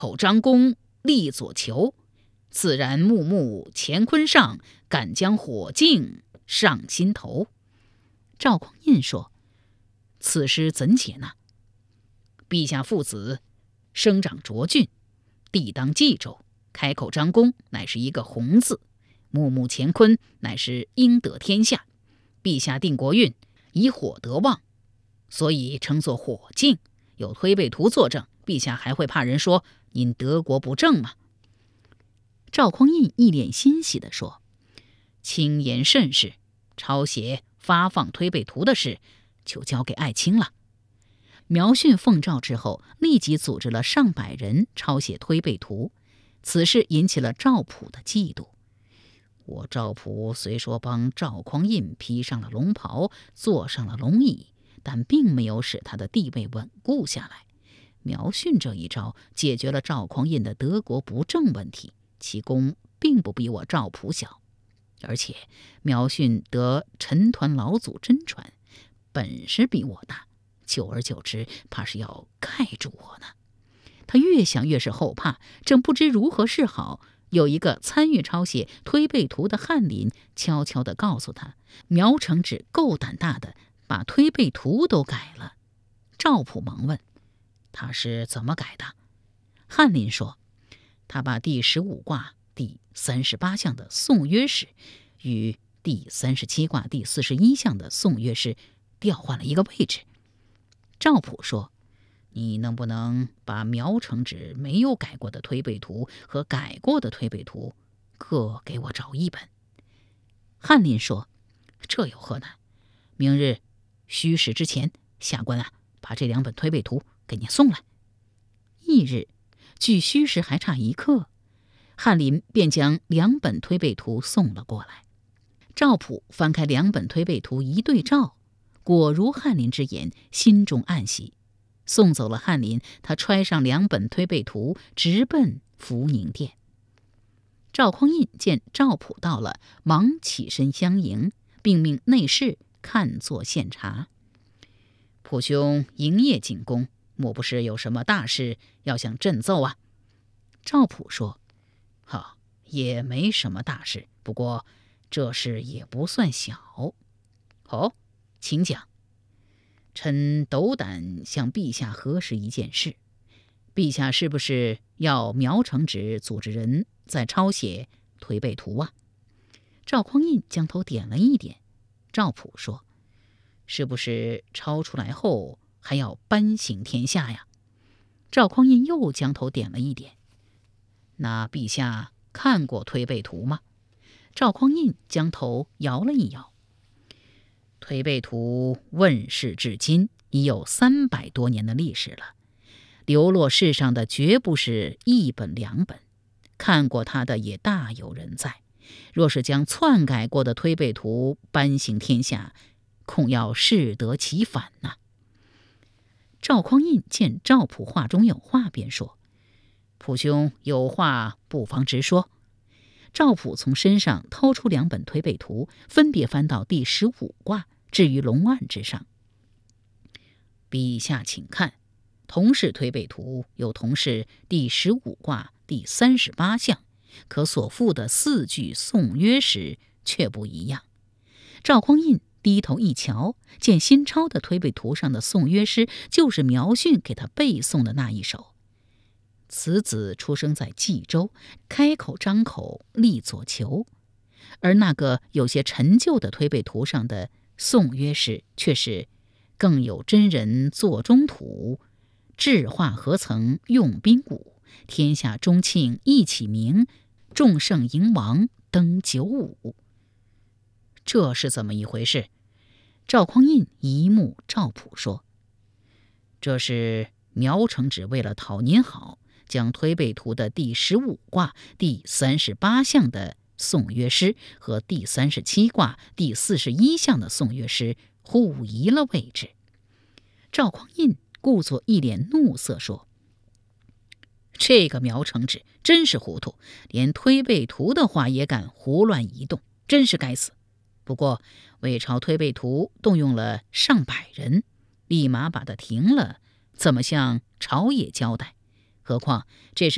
口张弓，立左球，自然木木乾坤上，敢将火镜上心头。赵匡胤说：此诗怎解呢？陛下父子生长卓俊，地当冀州，开口张弓乃是一个宏字，木木乾坤乃是应得天下。陛下定国运，以火得旺，所以称作火镜。有推背图作证，陛下还会怕人说您德国不正吗？赵匡胤一脸欣喜地说：卿言甚是，抄写发放推背图的事就交给爱卿了。苗训奉诏之后，立即组织了上百人抄写推背图，此事引起了赵普的嫉妒。我赵普虽说帮赵匡胤披上了龙袍，坐上了龙椅，但并没有使他的地位稳固下来。苗训这一招解决了赵匡胤的德国不正问题，其功并不比我赵普小。而且苗训得陈抟老祖真传，本事比我大，久而久之怕是要盖住我呢。他越想越是后怕，正不知如何是好，有一个参与抄写推背图的翰林悄悄地告诉他，苗承志够胆大的，把推背图都改了。赵普忙问：他是怎么改的？翰林说：他把第15卦第38象的宋约式与第37卦第41象的宋约式调换了一个位置。赵普说：你能不能把苗承志没有改过的推背图和改过的推背图各给我找一本？翰林说：这有何难？明日戌时之前，下官把这2本推背图给您送来。翌日距戌时还差1刻，翰林便将2本推背图送了过来。赵普翻开2本推背图一对照，果如翰林之言，心中暗喜。送走了翰林，他揣上2本推背图，直奔福宁殿。赵匡胤见赵普到了，忙起身相迎，并命内侍看作献茶。普兄营业进宫，莫不是有什么大事要向朕奏啊？赵普说：也没什么大事，不过这事也不算小。请讲。臣斗胆向陛下核实一件事，陛下是不是要苗承志组织人在抄写推背图啊？赵匡胤将头点了一点。赵普说：是不是抄出来后还要颁行天下呀？赵匡胤又将头点了一点。那陛下看过推背图吗？赵匡胤将头摇了一摇。推背图问世至今已有300多年的历史了，流落世上的绝不是1本2本，看过它的也大有人在。若是将篡改过的推背图颁行天下，恐要适得其反呐。赵匡胤见赵普话中有话，便说：普兄有话不妨直说。赵普从身上掏出2本推背图，分别翻到第15卦，置于龙案之上。陛下请看，同是推背图，有同是第15卦第38象，可所附的4句宋约时却不一样。赵匡胤低头一瞧，见新抄的推背图上的宋约诗就是苗训给他背诵的那一首。此子出生在冀州，开口张口立左球。而那个有些陈旧的推背图上的宋约诗却是更有真人坐中土，制化何曾用兵鼓，天下中庆一起名，众圣迎王登95。这是怎么一回事？赵匡胤一目赵普说：这是苗承志为了讨您好，将推背图的第15卦第38象的宋约诗和第37卦第41象的宋约诗互移了位置。赵匡胤故作一脸怒色说：这个苗承志真是糊涂，连推背图的话也敢胡乱移动，真是该死。不过为抄推背图动用了上百人，立马把他停了，怎么向朝野交代？何况这是